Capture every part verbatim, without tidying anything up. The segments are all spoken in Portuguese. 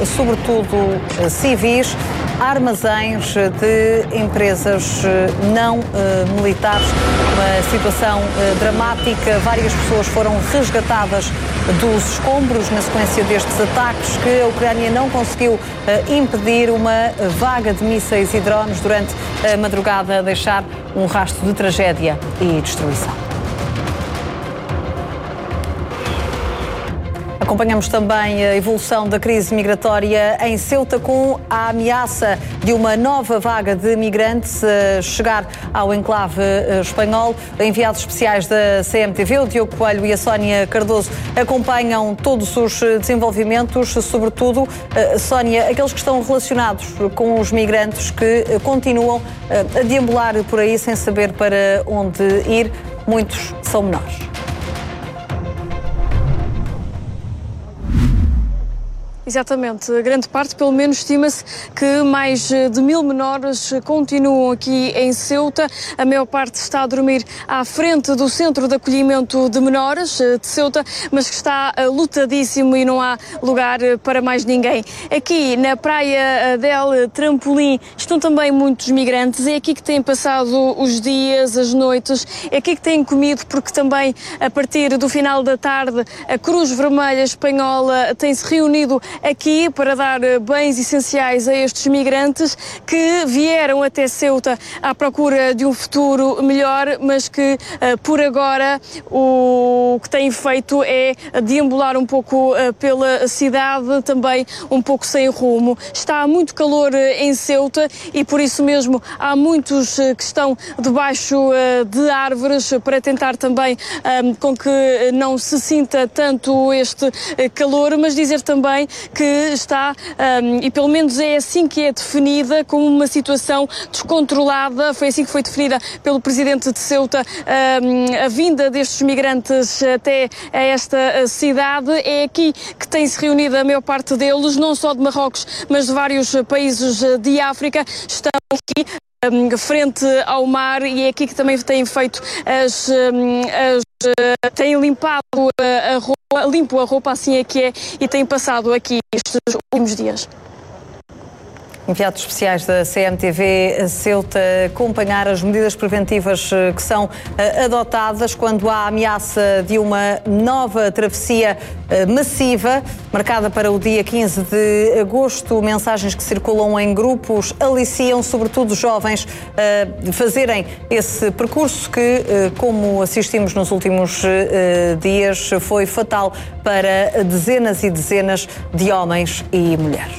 sobretudo civis, armazéns de empresas não militares. Uma situação dramática. Várias pessoas foram resgatadas dos escombros na sequência destes ataques que a Ucrânia não conseguiu impedir. Uma vaga de mísseis e drones durante a madrugada a deixar um rastro de tragédia e destruição. Acompanhamos também a evolução da crise migratória em Ceuta, com a ameaça de uma nova vaga de migrantes a chegar ao enclave espanhol. Enviados especiais da C M T V, o Diogo Coelho e a Sónia Cardoso, acompanham todos os desenvolvimentos, sobretudo, Sónia, aqueles que estão relacionados com os migrantes que continuam a deambular por aí sem saber para onde ir. Muitos são menores. Exatamente, grande parte, pelo menos estima-se que mais de mil menores continuam aqui em Ceuta. A maior parte está a dormir à frente do centro de acolhimento de menores de Ceuta, mas que está lotadíssimo e não há lugar para mais ninguém. Aqui na Praia del Trampolim estão também muitos migrantes, é aqui que têm passado os dias, as noites, é aqui que têm comido, porque também a partir do final da tarde a Cruz Vermelha Espanhola tem-se reunido aqui para dar bens essenciais a estes migrantes que vieram até Ceuta à procura de um futuro melhor, mas que por agora o que têm feito é deambular um pouco pela cidade, também um pouco sem rumo. Está muito calor em Ceuta e por isso mesmo há muitos que estão debaixo de árvores para tentar também com que não se sinta tanto este calor, mas dizer também que está, um, e pelo menos é assim que é definida, como uma situação descontrolada. Foi assim que foi definida pelo presidente de Ceuta um, a vinda destes migrantes até a esta cidade. É aqui que tem-se reunido a maior parte deles, não só de Marrocos, mas de vários países de África. Estão aqui um, frente ao mar e é aqui que também têm feito as... Um, as têm limpado a roupa, limpo a roupa, assim é que é, e têm passado aqui estes últimos dias. Enviados especiais da C M T V a Ceuta acompanhar as medidas preventivas que são adotadas quando há ameaça de uma nova travessia massiva, marcada para o dia quinze de agosto. Mensagens que circulam em grupos aliciam, sobretudo jovens, a fazerem esse percurso que, como assistimos nos últimos dias, foi fatal para dezenas e dezenas de homens e mulheres.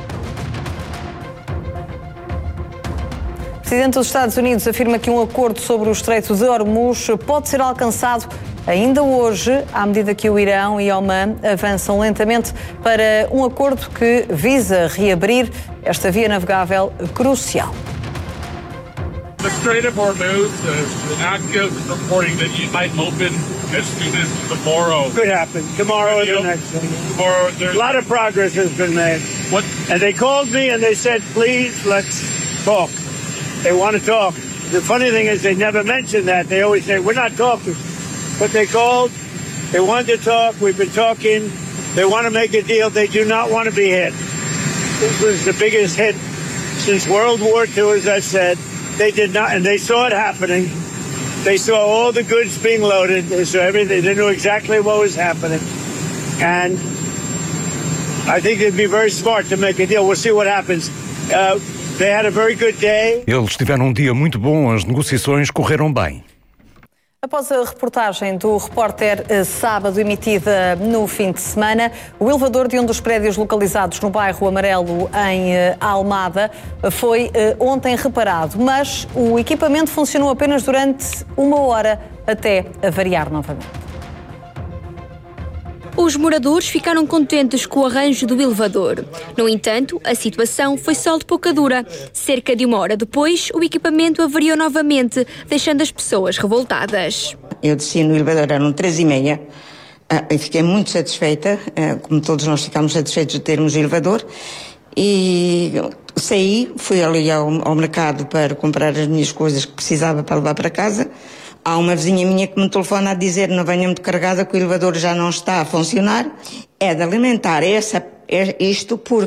O presidente dos Estados Unidos afirma que um acordo sobre o Estreito de Hormuz pode ser alcançado ainda hoje, à medida que o Irão e Omã avançam lentamente para um acordo que visa reabrir esta via navegável crucial. The Strait of Hormuz is active, reporting that it might open as soon as tomorrow. Could happen tomorrow or the next day. Tomorrow, a lot of progress has been made. What? And they called me and they said, "Please, let's talk." They want to talk. The funny thing is they never mention that. They always say, "We're not talking." But they called. They wanted to talk. We've been talking. They want to make a deal. They do not want to be hit. This was the biggest hit since World War Two, as I said. They did not, and they saw it happening. They saw all the goods being loaded. They saw everything. They knew exactly what was happening. And I think they'd be very smart to make a deal. We'll see what happens. Uh, they had a very good day. Eles tiveram um dia muito bom, as negociações correram bem. Após a reportagem do repórter sábado emitida no fim de semana, o elevador de um dos prédios localizados no bairro Amarelo, em Almada, foi ontem reparado, mas o equipamento funcionou apenas durante uma hora até avariar novamente. Os moradores ficaram contentes com o arranjo do elevador. No entanto, a situação foi só de pouca dura. Cerca de uma hora depois, o equipamento avariou novamente, deixando as pessoas revoltadas. Eu desci no elevador, eram três e meia, e fiquei muito satisfeita, como todos nós ficámos satisfeitos de termos o elevador, e saí, fui ali ao, ao mercado para comprar as minhas coisas que precisava para levar para casa. Há uma vizinha minha que me telefona a dizer: não venha muito carregada, que o elevador já não está a funcionar. É de alimentar essa, é isto porque